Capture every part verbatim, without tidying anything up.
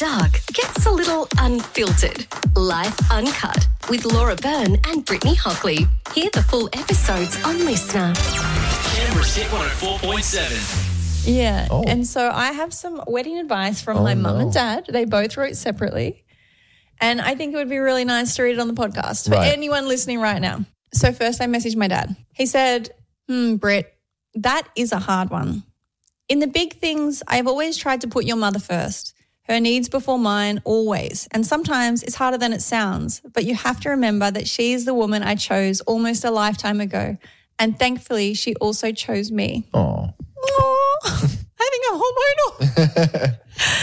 dark gets a little unfiltered. Life Uncut with Laura Byrne and Brittany Hockley. Hear the full episodes on Listener. Canberra's Hit one oh four point seven. Yeah. Oh. And so I have some wedding advice from Oh, my mum no. and dad. They both wrote separately. And I think it would be really nice to read it on the podcast for Right. anyone listening right now. So first I messaged my dad. He said, hmm, Britt, that is a hard one. In the big things, I've always tried to put your mother first. Her needs before mine, always. And sometimes it's harder than it sounds, but you have to remember that she is the woman I chose almost a lifetime ago. And thankfully, she also chose me. Oh. Oh, having a hormonal.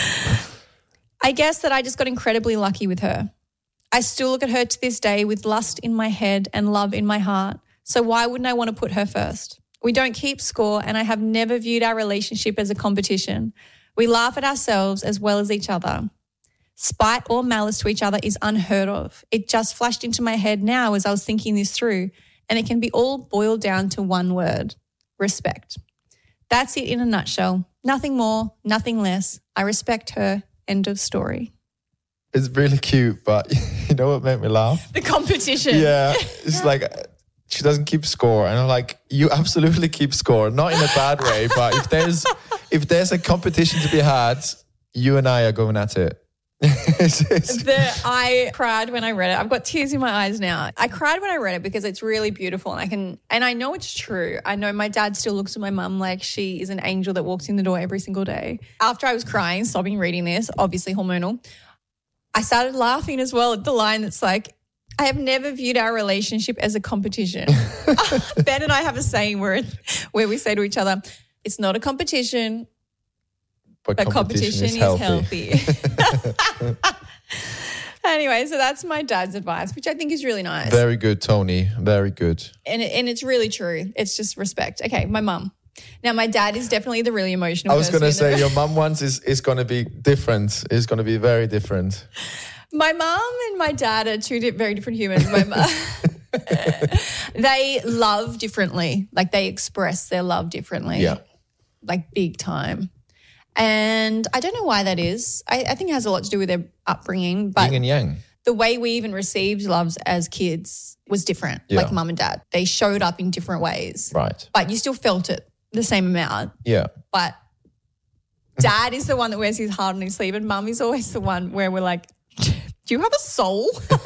I guess that I just got incredibly lucky with her. I still look at her to this day with lust in my head and love in my heart. So why wouldn't I want to put her first? We don't keep score, and I have never viewed our relationship as a competition. We laugh at ourselves as well as each other. Spite or malice to each other is unheard of. It just flashed into my head now as I was thinking this through, and it can be all boiled down to one word: respect. That's it in a nutshell. Nothing more, nothing less. I respect her. End of story. It's really cute, but you know what made me laugh? The competition. Yeah. It's like she doesn't keep score. And I'm like, you absolutely keep score. Not in a bad way, but if there's if there's a competition to be had, you and I are going at it. It's- it's- The, I cried when I read it. I've got tears in my eyes now. I cried when I read it because it's really beautiful, and I can, and I know it's true. I know my dad still looks at my mum like she is an angel that walks in the door every single day. After I was crying, sobbing, reading this, obviously hormonal, I started laughing as well at the line that's like, I have never viewed our relationship as a competition. Ben and I have a saying where, where we say to each other, it's not a competition, but but competition, is is healthy. healthy. Anyway, so that's my dad's advice, which I think is really nice. Very good, Tony. Very good. and, it, and it's really true. It's just respect. Okay, my mum. Now, my dad is definitely the really emotional I was going to person in say the- your mum once is, is going to be different. It's going to be very different. My mum and my dad are two di- very different humans. My mum, they love differently. Like they express their love differently. Yeah. Like big time. And I don't know why that is. I, I think it has a lot to do with their upbringing. But Yin and yang. the way we even received loves as kids was different. Yeah. Like mum and dad. They showed up in different ways. Right. But you still felt it the same amount. Yeah. But dad is the one that wears his heart on his sleeve, and mum is always the one where we're like, do you have a soul?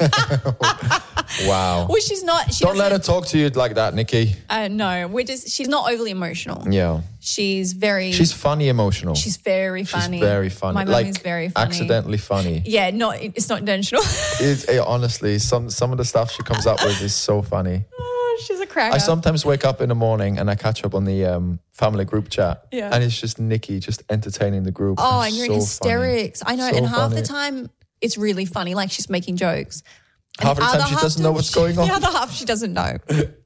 Wow. Well, she's not. She Don't let her doesn't- talk to you like that, Nikki. Uh, no, we're just. She's not overly emotional. Yeah. She's very. She's funny emotional. She's very funny. She's very funny. My mum like, is very funny. accidentally funny. Yeah, not. It's not intentional. It's, eh, honestly, some some of the stuff she comes up with is so funny. Oh, she's a cracker. I sometimes wake up in the morning and I catch up on the um, family group chat. Yeah. And it's just Nikki just entertaining the group. Oh, It's and you're in so funny. hysterics. I know. So and half funny. the time, it's really funny. Like she's making jokes. And Half of the other time she half doesn't know what's going on. The other half she doesn't know.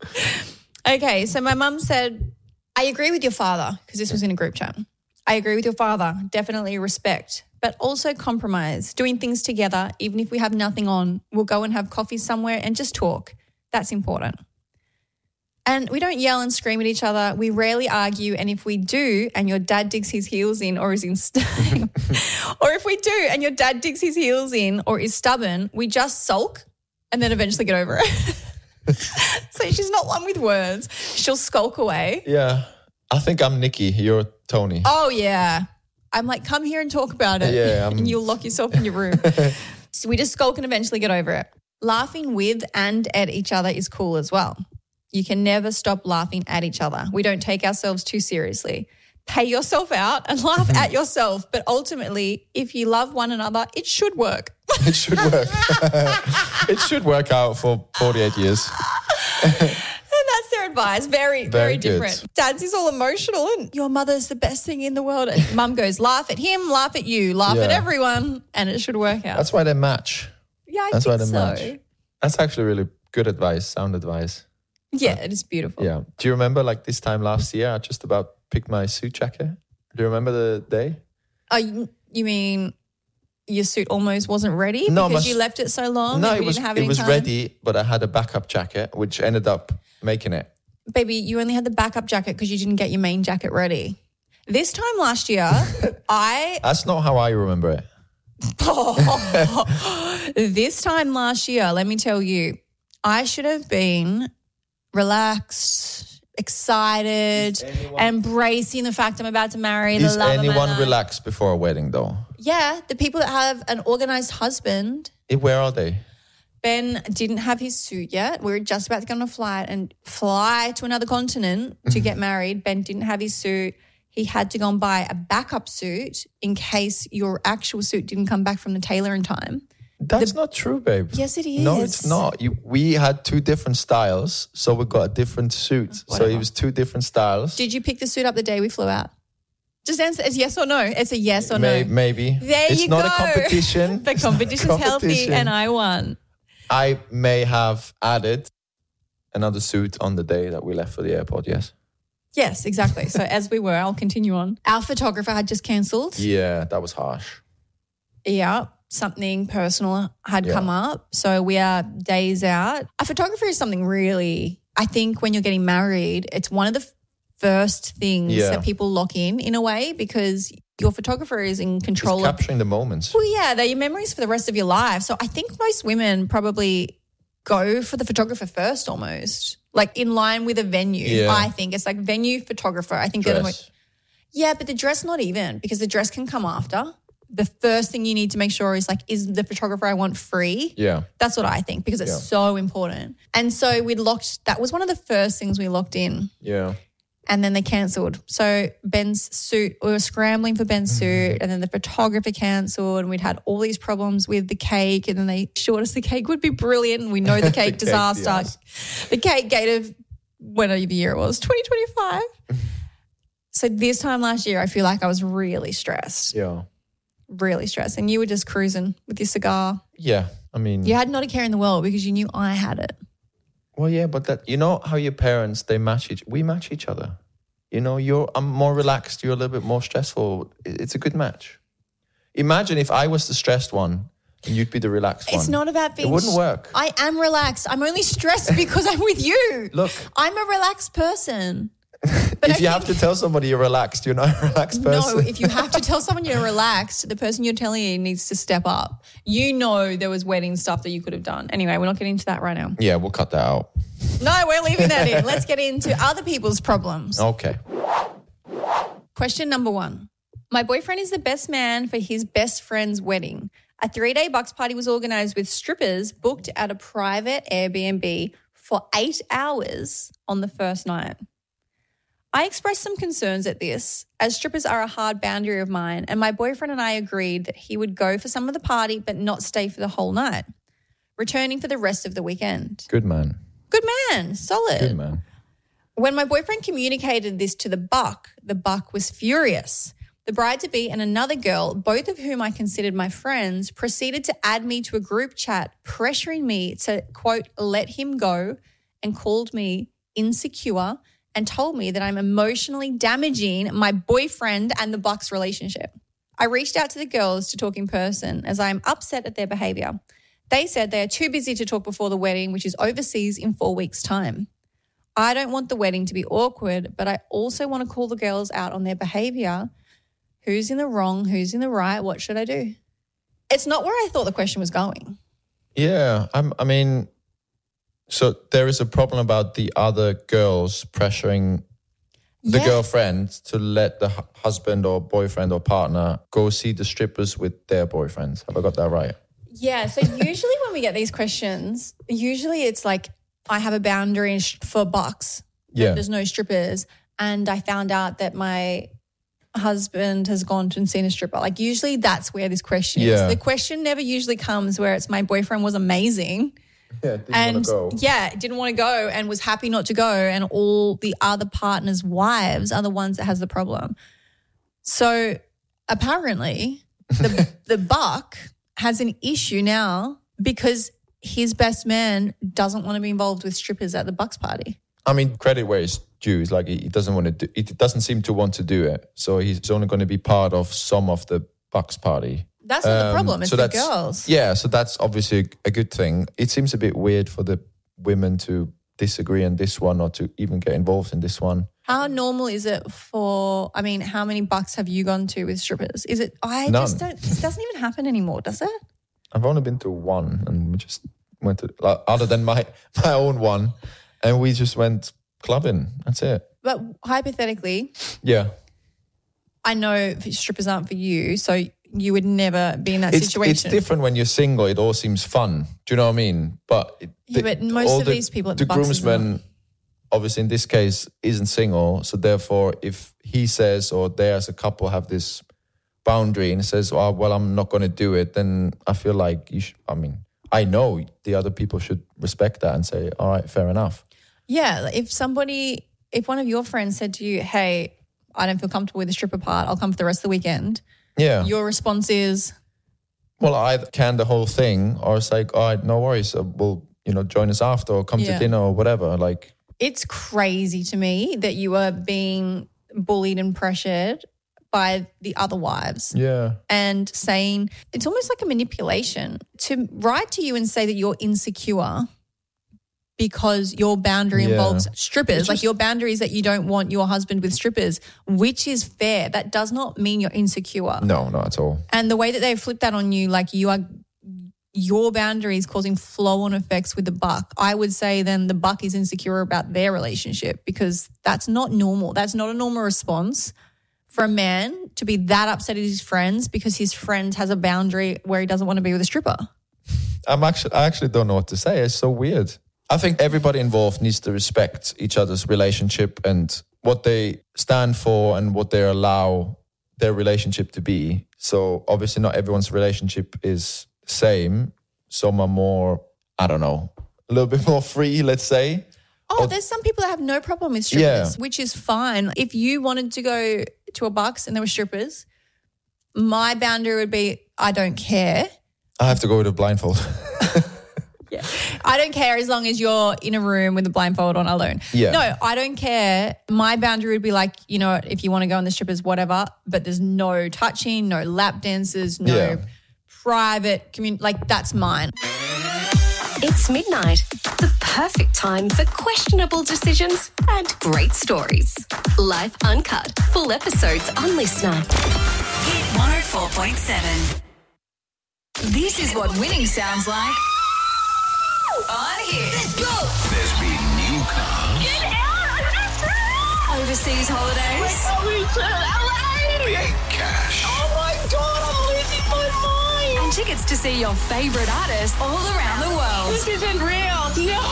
Okay, so my mum said, I agree with your father, because this was in a group chat. I agree with your father. Definitely respect, but also compromise. Doing things together, even if we have nothing on, we'll go and have coffee somewhere and just talk. That's important. And we don't yell and scream at each other. We rarely argue. And if we do, and your dad digs his heels in or is in, st- or if we do, and your dad digs his heels in or is stubborn, we just sulk and then eventually get over it. So she's not one with words. She'll skulk away. Yeah. I think I'm Nikki. You're Tony. Oh, yeah. I'm like, come here and talk about it. Yeah, I'm- And you'll lock yourself in your room. So we just skulk and eventually get over it. Laughing with and at each other is cool as well. You can never stop laughing at each other. We don't take ourselves too seriously. Pay yourself out and laugh at yourself. But ultimately, if you love one another, it should work. It should work. It should work out for forty-eight years. And that's their advice. Very, very, Very good. different. Dad's is all emotional and your mother's the best thing in the world. And mum goes, laugh at him, laugh at you, laugh at Yeah. everyone, and it should work out. That's why they match. yeah, I That's why think they so. match. That's actually really good advice, sound advice. Yeah, it is beautiful. Yeah. Do you remember like this time last year, I just about picked my suit jacket? Do you remember the day? Oh, you, you mean your suit almost wasn't ready No, because my you s- left it so long no, and it we was didn't have it any was time? ready, but I had a backup jacket, which ended up making it. Baby, you only had the backup jacket because you didn't get your main jacket ready. This time last year, I That's not how I remember it. This time last year, let me tell you, I should have been relaxed, excited, anyone- embracing the fact I'm about to marry Is the love of my anyone life. relaxed before a wedding though? Yeah, the people that have an organized husband. Eh, Where are they? Ben didn't have his suit yet. We were just about to go on a flight and fly to another continent to get married. Ben didn't have his suit. He had to go and buy a backup suit in case your actual suit didn't come back from the tailor in time. That's not true, babe. Yes, it No, is. it's not. You, we had two different styles, so we got a different suit. So Whatever. it was two different styles. Did you pick the suit up the day we flew out? Just answer as yes or no. It's a yes or May- no. Maybe. There it's you not go. a competition. The It's not a competition's healthy competition. and I won. I may have added another suit on the day that we left for the airport, yes. Yes, exactly. So as we were, I'll continue on. Our photographer had just cancelled. Yeah, that was harsh. Yeah, something personal had Yeah. come up. So we are days out. A photographer is something really, I think when you're getting married, it's one of the f- first things Yeah. that people lock in in a way because your photographer is in Just control of. capturing the moments. Well, yeah, they're your memories for the rest of your life. So I think most women probably go for the photographer first almost. Like in line with a venue, Yeah. I think. It's like venue photographer. I think they're the most. Dress. Yeah, but the dress not even because the dress can come after. The first thing you need to make sure is like, is the photographer I want free? Yeah. That's what I think because it's Yeah. so important. And so we locked, that was one of the first things we locked in. Yeah. And then they cancelled. So Ben's suit, we were scrambling for Ben's suit and then the photographer cancelled and we'd had all these problems with the cake and then they assured us the cake would be brilliant and we know the cake cake, disaster. yes. The cake gate of whatever year it was, twenty twenty-five. So this time last year, I feel like I was really stressed, Yeah. really stressed. And you were just cruising with your cigar. Yeah. I mean, You had not a care in the world because you knew I had it. well, yeah, but that, you know how your parents, they match each, we match each other. You know, you're, I'm more relaxed, you're a little bit more stressful. It- It's a good match. Imagine if I was the stressed one and you'd be the relaxed one. It's not about being. It wouldn't work. I am relaxed. I'm only stressed because I'm with you. Look. I'm a relaxed person. But if I you have think- to tell somebody you're relaxed, you're not a relaxed person. No, if you have to tell someone you're relaxed, the person you're telling you needs to step up. You know there was wedding stuff that you could have done. Anyway, we're not getting into that right now. Yeah, we'll cut that out. No, we're leaving that in. Let's get into other people's problems. Okay. Question number one. My boyfriend is the best man for his best friend's wedding. A three-day bucks party was organised with strippers booked at a private Airbnb for eight hours on the first night. I expressed some concerns at this, as strippers are a hard boundary of mine, and my boyfriend and I agreed that he would go for some of the party but not stay for the whole night, returning for the rest of the weekend. Good man. Good man, solid. Good man. When my boyfriend communicated this to the buck, the buck was furious. The bride-to-be and another girl, both of whom I considered my friends, proceeded to add me to a group chat, pressuring me to, quote, let him go, and called me insecure and told me that I'm emotionally damaging my boyfriend and the buck's relationship. I reached out to the girls to talk in person as I am upset at their behaviour. They said they are too busy to talk before the wedding, which is overseas in four weeks' time. I don't want the wedding to be awkward, but I also want to call the girls out on their behaviour. Who's in the wrong? Who's in the right? What should I do? It's not where I thought the question was going. Yeah, I'm, I mean, so there is a problem about the other girls pressuring the Yeah. girlfriend to let the hu- husband or boyfriend or partner go see the strippers with their boyfriends. Have I got that right? Yeah, so usually when we get these questions, usually it's like, I have a boundary sh- for bucks. Yeah. There's no strippers. And I found out that my husband has gone and seen a stripper. Like usually that's where this question Yeah. is. The question never usually comes where it's my boyfriend was amazing. Yeah, didn't and wanna go. yeah, didn't want to go and was happy not to go. And all the other partners' wives are the ones that has the problem. So apparently the the buck has an issue now because his best man doesn't want to be involved with strippers at the bucks party. I mean, credit where it's due. It's like he he doesn't want to do. He doesn't seem to want to do it. So he's only going to be part of some of the Bucks party. That's not the Um, problem. It's so the that's- girls. Yeah, so that's obviously a, a good thing. It seems a bit weird for the women to disagree on this one or to even get involved in this one. How normal is it for, I mean, how many bucks have you gone to with strippers? Is it, I None. just don't, it doesn't even happen anymore, does it? I've only been to one, and we just went to, like, other than my, my own one, and we just went clubbing. That's it. But hypothetically, Yeah. I know strippers aren't for you, so you would never be in that It's, situation. it's different when you're single. It all seems fun. Do you know what I mean? But it, Yeah, but most all of the, these people at the the Bucks is groomsman, obviously in this case, isn't single. So therefore, if he says or they as a couple have this boundary and says, "Oh, well, I'm not going to do it," then I feel like you should. I mean, I know the other people should respect that and say, "All right, fair enough." Yeah, if somebody, if one of your friends said to you, "Hey, I don't feel comfortable with the stripper part. I'll come for the rest of the weekend." Yeah. Your response is, Well, I can the whole thing, or it's like, all right, no worries. Uh, we'll, you know, join us after or come Yeah. to dinner or whatever. Like, it's crazy to me that you are being bullied and pressured by the other wives yeah, and saying it's almost like a manipulation to write to you and say that you're insecure because your boundary Yeah. involves strippers. It's Like just- your boundary is that you don't want your husband with strippers, which is fair. That does not mean you're insecure. no, not at all. And the way that they flip that on you, like you are, your boundaries causing flow-on effects with the buck. I would say then the buck is insecure about their relationship because that's not normal. That's not a normal response for a man to be that upset at his friends because his friend has a boundary where he doesn't want to be with a stripper. I'm actually, I actually don't know what to say. It's so weird. I think everybody involved needs to respect each other's relationship and what they stand for and what they allow their relationship to be. So obviously not everyone's relationship is the same. Some are more, I don't know, a little bit more free, let's say. Oh, there's some people that have no problem with strippers, Yeah. which is fine. If you wanted to go to a Bucks and there were strippers, my boundary would be I don't care. I have to go with a blindfold. Yeah. I don't care as long as you're in a room with a blindfold on alone. Yeah. No, I don't care. My boundary would be like, you know, if you want to go on the strippers, whatever, but there's no touching, no lap dances, no Yeah. private community. Like that's mine. It's midnight, the perfect time for questionable decisions and great stories. Life Uncut, full episodes on Listener. Hit one oh four point seven. This is what winning sounds like. On Hit. Let's go. There's been new cars. Get out. Overseas holidays. Big cash. And tickets to see your favourite artists all around the world. This isn't real. No.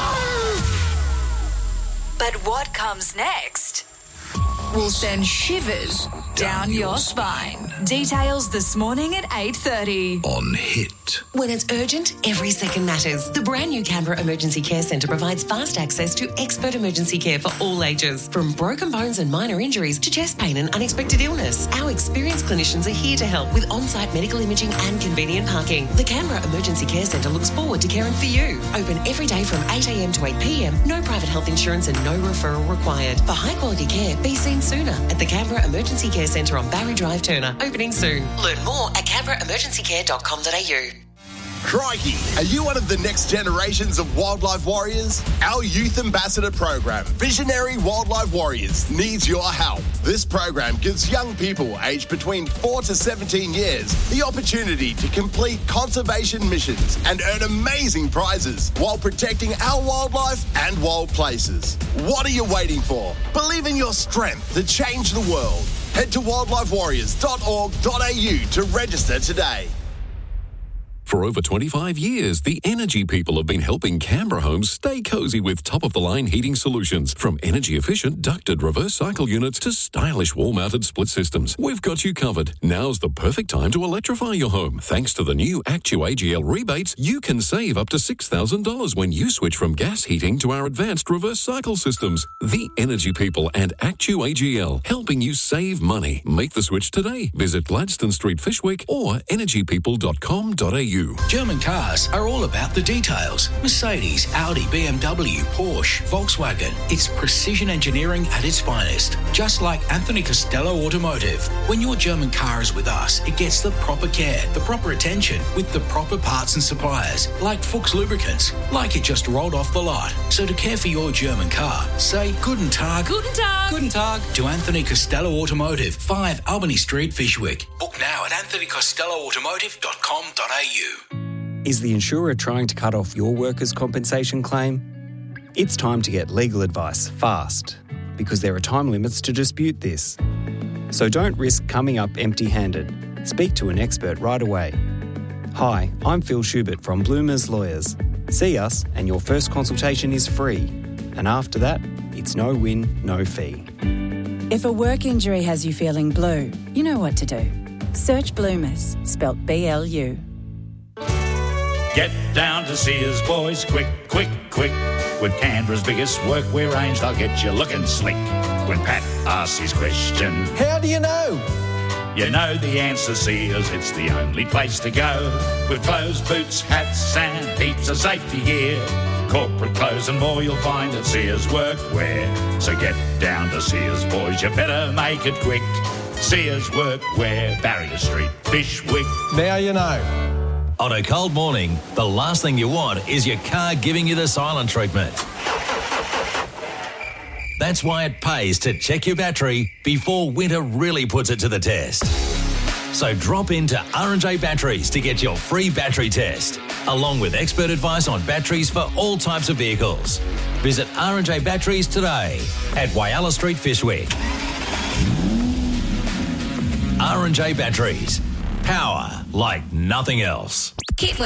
But what comes next will send shivers down your spine. Details this morning at eight thirty. On Hit. When it's urgent, every second matters. The brand new Canberra Emergency Care Centre provides fast access to expert emergency care for all ages, from broken bones and minor injuries to chest pain and unexpected illness. Our experienced clinicians are here to help with on-site medical imaging and convenient parking. The Canberra Emergency Care Centre looks forward to caring for you. Open every day from eight a.m. to eight p.m. No private health insurance and no referral required. For high-quality care, be seen sooner at the Canberra Emergency Care Centre on Barry Drive, Turner. Opening soon. Learn more at canberra emergency care dot com dot a u. Crikey, are you one of the next generations of wildlife warriors? Our youth ambassador program, Visionary Wildlife Warriors, needs your help. This program gives young people aged between four to seventeen years the opportunity to complete conservation missions and earn amazing prizes while protecting our wildlife and wild places. What are you waiting for? Believe in your strength to change the world. Head to wildlife warriors dot org dot a u to register today. For over twenty-five years, the Energy People have been helping Canberra homes stay cozy with top-of-the-line heating solutions. From energy-efficient ducted reverse cycle units to stylish wall-mounted split systems, we've got you covered. Now's the perfect time to electrify your home. Thanks to the new Actu A G L rebates, you can save up to six thousand dollars when you switch from gas heating to our advanced reverse cycle systems. The Energy People and Actu A G L, helping you save money. Make the switch today. Visit Gladstone Street, Fishwick or energy people dot com dot a u. you. German cars are all about the details. Mercedes, Audi, B M W, Porsche, Volkswagen. It's precision engineering at its finest. Just like Anthony Costello Automotive. When your German car is with us, it gets the proper care, the proper attention, with the proper parts and suppliers, like Fuchs Lubricants, like it just rolled off the lot. So to care for your German car, say Guten Tag. Guten Tag. Guten Tag to Anthony Costello Automotive, five Albany Street, Fishwick. Book now at anthony costello automotive dot com dot a u. Is the insurer trying to cut off your workers' compensation claim? It's time to get legal advice fast, because there are time limits to dispute this. So don't risk coming up empty-handed. Speak to an expert right away. Hi, I'm Phil Schubert from Bloomers Lawyers. See us and your first consultation is free. And after that, it's no win, no fee. If a work injury has you feeling blue, you know what to do. Search Bloomers, spelt B L U. Get down to Sears, boys, quick, quick, quick. With Canberra's biggest workwear range, they'll get you looking slick. When Pat asks his question, how do you know? You know the answer, Sears, it's the only place to go. With clothes, boots, hats and heaps of safety gear. Corporate clothes and more you'll find at Sears Workwear. So get down to Sears, boys, you better make it quick. Sears Workwear, Barrier Street, Fishwick. Now you know. On a cold morning, the last thing you want is your car giving you the silent treatment. That's why it pays to check your battery before winter really puts it to the test. So drop into R and J Batteries to get your free battery test, along with expert advice on batteries for all types of vehicles. Visit R and J Batteries today at Whyalla Street, Fishwick. R and J Batteries. Power like nothing else. Kit